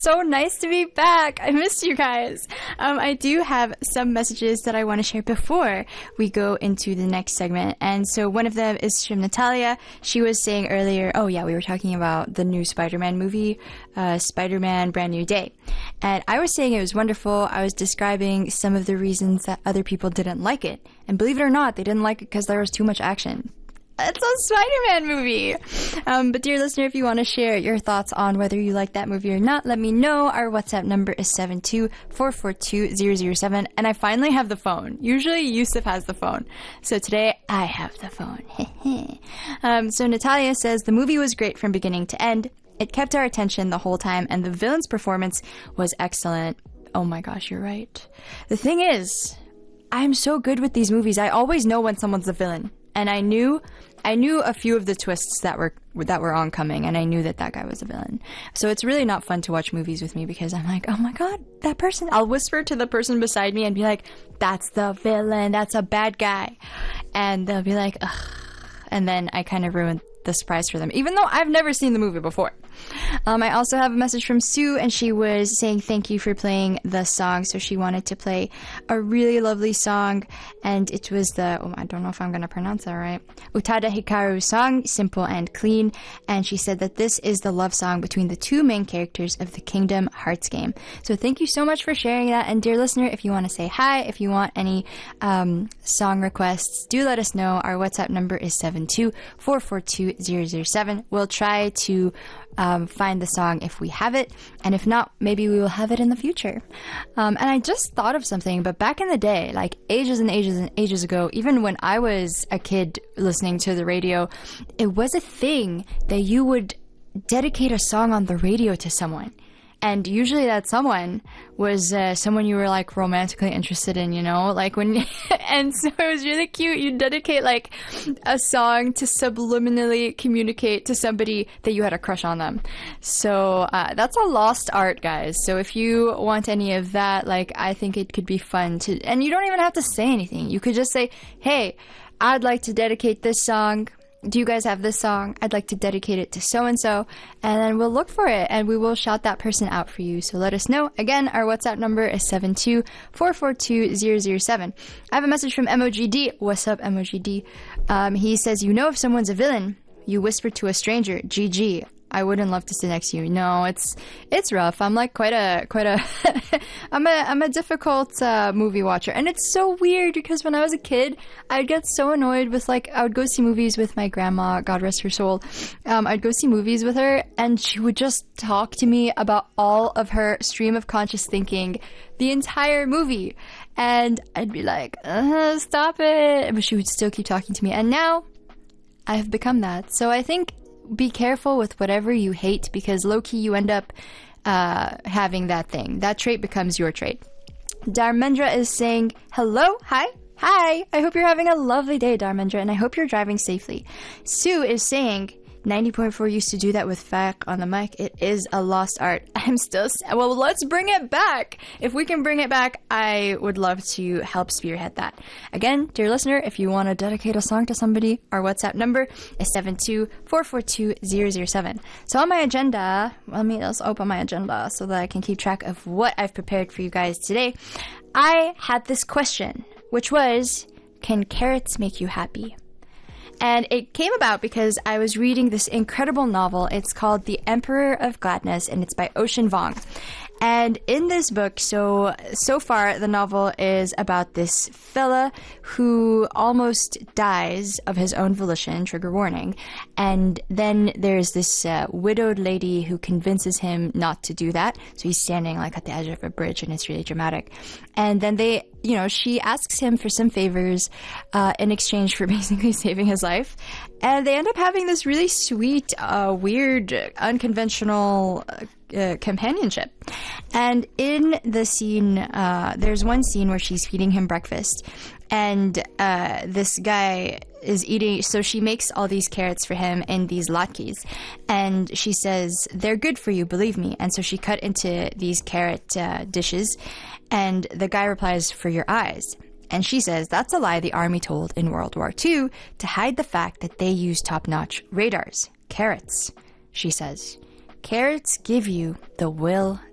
So nice to be back. I missed you guys. I do have some messages that I want to share before we go into the next segment. And so one of them is from Natalia. She was saying earlier, oh yeah, we were talking about the new Spider-Man movie, Spider-Man Brand New Day. And I was saying it was wonderful. I was describing some of the reasons that other people didn't like it. And believe it or not, they didn't like it because there was too much action. It's a Spider-Man movie. But dear listener, if you want to share your thoughts on whether you like that movie or not, let me know. Our WhatsApp number is 72442-007. And I finally have the phone. Usually Yusuf has the phone. So today I have the phone. So Natalia says, the movie was great from beginning to end. It kept our attention the whole time and the villain's performance was excellent. Oh my gosh, you're right. The thing is, I'm so good with these movies. I always know when someone's the villain. And I knew a few of the twists that were oncoming, and I knew that guy was a villain. So it's really not fun to watch movies with me because I'm like, oh my god, that person. I'll whisper to the person beside me and be like, that's the villain, that's a bad guy. And they'll be like, ugh. And then I kind of ruined the surprise for them, even though I've never seen the movie before. I also have a message from Sue, and she was saying thank you for playing the song. So she wanted to play a really lovely song, and it was the, I don't know if I'm going to pronounce that right, Utada Hikaru song, Simple and Clean. And she said that this is the love song between the two main characters of the Kingdom Hearts game. So thank you so much for sharing that. And dear listener, if you want to say hi, if you want any song requests, do let us know. Our WhatsApp number is 72442-007. We'll try to find the song if we have it, and if not, maybe we will have it in the future. And I just thought of something, but back in the day, like ages and ages and ages ago, even when I was a kid listening to the radio, it was a thing that you would dedicate a song on the radio to someone. And usually that someone was someone you were like romantically interested in, you know, like when, and so it was really cute. You dedicate like a song to subliminally communicate to somebody that you had a crush on them. So that's a lost art, guys. So if you want any of that, like I think it could be fun to, and you don't even have to say anything. You could just say, hey, I'd like to dedicate this song. Do you guys have this song? I'd like to dedicate it to so-and-so, and then we'll look for it, and we will shout that person out for you. So let us know. Again, our WhatsApp number is 72442-007. I have a message from MOGD. What's up, MOGD? He says, you know if someone's a villain, you whisper to a stranger, GG. I wouldn't love to sit next to you. No, it's rough. I'm like quite a I'm a difficult movie watcher, and it's so weird because when I was a kid, I'd get so annoyed with like I would go see movies with my grandma, God rest her soul. I'd go see movies with her, and she would just talk to me about all of her stream of conscious thinking the entire movie, and I'd be like, stop it, but she would still keep talking to me, and now I have become that. So I think be careful with whatever you hate, because low-key you end up having that thing. That trait becomes your trait. Dharmendra is saying, hello, hi. I hope you're having a lovely day, Dharmendra, and I hope you're driving safely. Sue is saying, 90.4 used to do that with Fak on the mic. It is a lost art. Well, let's bring it back. If we can bring it back, I would love to help spearhead that. Again, dear listener, if you want to dedicate a song to somebody, our WhatsApp number is 72442-007. So on my agenda, let me just open my agenda so that I can keep track of what I've prepared for you guys today. I had this question, which was, can carrots make you happy? And it came about because I was reading this incredible novel. It's called The Emperor of Gladness, and it's by Ocean Vuong. And in this book, so far, the novel is about this fella who almost dies of his own volition, trigger warning. And then there's this widowed lady who convinces him not to do that. So he's standing like at the edge of a bridge, and it's really dramatic. And then she asks him for some favors in exchange for basically saving his life. And they end up having this really sweet, weird, unconventional companionship. And in the scene, there's one scene where she's feeding him breakfast, and this guy is eating, so she makes all these carrots for him in these latkes, and she says, they're good for you, believe me. And so she cut into these carrot dishes, and the guy replies, for your eyes. And she says that's a lie the army told in World War II to hide the fact that they use top-notch radars. Carrots, she says. Carrots give you the will